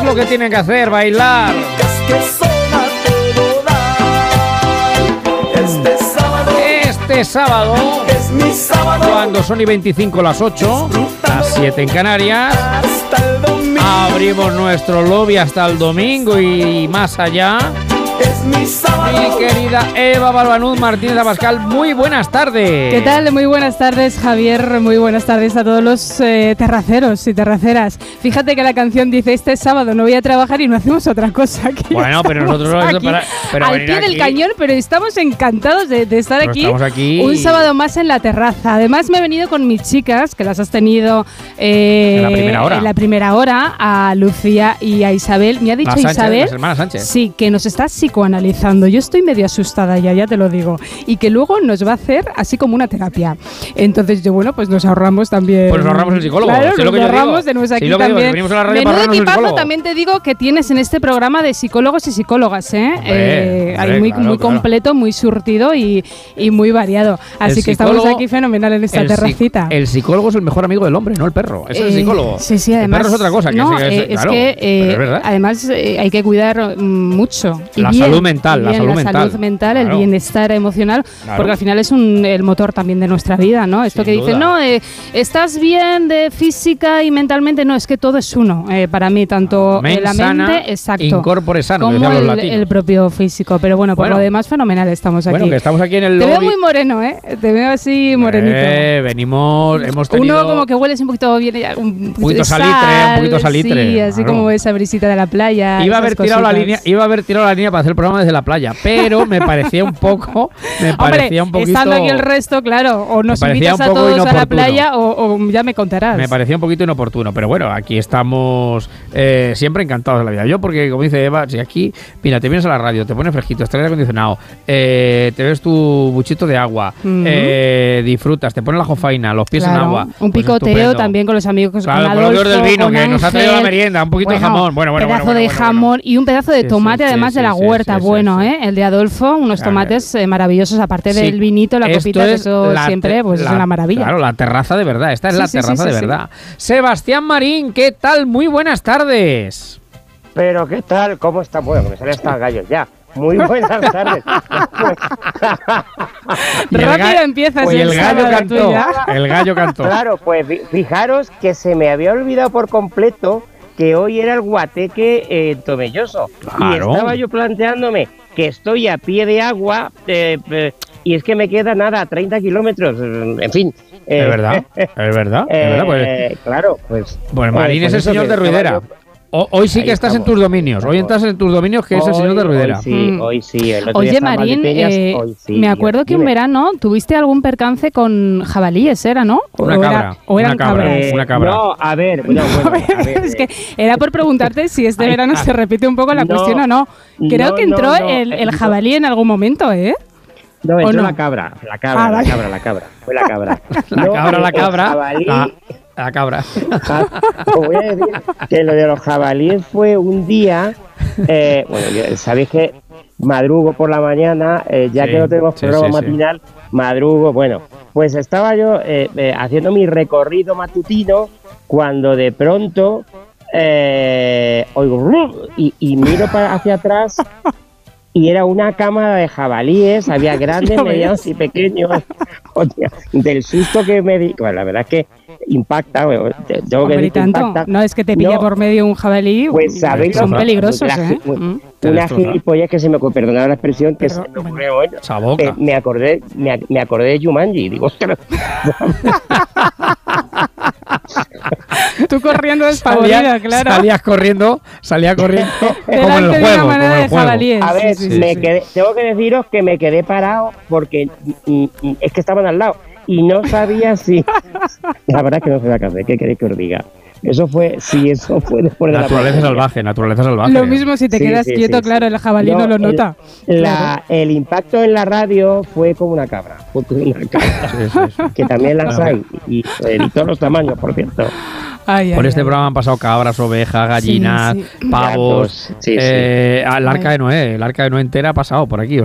lo que tienen que hacer, bailar. Este sábado, es mi sábado, cuando son y 25 las 8, las 7 en Canarias, abrimos nuestro lobby hasta el domingo y más allá. es mi sábado. Mi querida Eva Balbanuz Martínez Abascal, muy buenas tardes. ¿Qué tal? Muy buenas tardes, Javier. Muy buenas tardes a todos los terraceros y terraceras. Fíjate que la canción dice: este sábado no voy a trabajar y no hacemos otra cosa. Bueno, pero nosotros aquí, al pie del cañón, pero estamos encantados de estar aquí un sábado más en la terraza. Además, me he venido con mis chicas, que las has tenido en la primera hora, a Lucía y a Isabel. Me ha dicho Isabel, las hermanas Sánchez, sí, que nos está psicoanalizando. Yo estoy medio asustada ya te lo digo. Y que luego nos va a hacer así como una terapia. Entonces, bueno, pues nos ahorramos también. Pues nos ahorramos el psicólogo. Claro, sí, nos ahorramos, tenemos aquí también. Menudo equipazo también te digo que tienes en este programa de psicólogos y psicólogas, ¿eh? Hay muy completo, muy surtido y muy variado. Así que estamos aquí fenomenal en esta terracita. El psicólogo es el mejor amigo del hombre, no el perro. Es el psicólogo. Sí, además. El perro es otra cosa. No, es que además hay que cuidar mucho. Y la salud mental. La salud mental, el bienestar emocional, porque al final es el motor también de nuestra vida, ¿no? Esto que dicen, no, estás bien de física y mentalmente, no, es que todo es uno, para mí, tanto la mente, exacto, incorpore sano, como el propio físico, pero bueno, por lo demás, fenomenal, estamos aquí. Bueno, que estamos aquí en el lobby. Te veo muy moreno, te veo así morenito. Hemos tenido... Uno como que hueles un poquito bien, un poquito salitre. Sí, así como esa brisita de la playa. Iba a haber tirado la línea para hacer el programa desde la playa, pero me parecía un poco... estando aquí el resto, claro, o nos invitas a todos a la playa o ya me contarás. Me parecía un poquito inoportuno, pero bueno, aquí estamos siempre encantados de la vida. Yo, porque como dice Eva, si aquí, mira, te vienes a la radio, te pones fresquito, estás aire acondicionado, te ves tu buchito de agua, disfrutas, te pones la jofaina, los pies en agua. Un picoteo también con los amigos, con Adolfo, del vino, con que Ángel, nos ha traído la merienda, un poquito de jamón. Un pedazo de jamón y un pedazo de tomate, además de la huerta. El de Adolfo, unos tomates maravillosos, aparte del vinito, la copita, que eso siempre pues es una maravilla. Claro, la terraza de verdad, esta es la terraza de verdad. Sebastián Marín, ¿qué tal? Muy buenas tardes. Pero, ¿qué tal? ¿Cómo está? Bueno, me salen hasta gallos ya. Muy buenas tardes. Rápido empieza. Pues el gallo cantó. Claro, pues fijaros que se me había olvidado por completo que hoy era el guateque Tomelloso. Claro. Y estaba yo planteándome que estoy a pie de agua y es que me queda nada, 30 kilómetros. En fin. Es verdad. Pues, claro, pues... Bueno, Marín es el señor de Ruidera. Hoy sí que estás en tus dominios. Hoy entras en tus dominios, que es el señor de Ruidera. Hoy sí. Oye, Marín, me acuerdo que un verano tuviste algún percance con jabalíes, ¿era, no? Una cabra. No, a ver. Es que era por preguntarte si este verano se repite un poco la cuestión o no. Creo que entró el jabalí en alún momento, ¿eh? No, entró la cabra. Fue la cabra. La cabra. Os voy a decir que lo de los jabalíes fue un día. Sabéis que madrugo por la mañana, ya que no tenemos programa matinal, madrugo. Bueno, pues estaba yo haciendo mi recorrido matutino cuando de pronto oigo y miro hacia atrás. Y era una cámara de jabalíes, había grandes, medianos y pequeños. Del susto que me di. Bueno, la verdad es que impacta. No es que te pilla por medio un jabalí, pues sabéis, son peligrosos. Una gilipollas que se me ocurrió, perdonad la expresión, que se me ocurrió hoy. Me acordé de Jumanji, digo, ostras. Tú corriendo despavorida, claro. Salía corriendo como en el juego. A ver, tengo que deciros que me quedé parado porque es que estaban al lado y no sabía si... La verdad es que no sé qué hacer, ¿qué queréis que os diga? Eso fue después de naturaleza salvaje. Lo mismo si te quedas quieto, claro, el jabalí no lo nota. El impacto en la radio fue como una cabra. Que también las hay y de todos los tamaños, por cierto. Por este programa han pasado cabras, ovejas, gallinas, pavos. El arca de Noé entera ha pasado por aquí.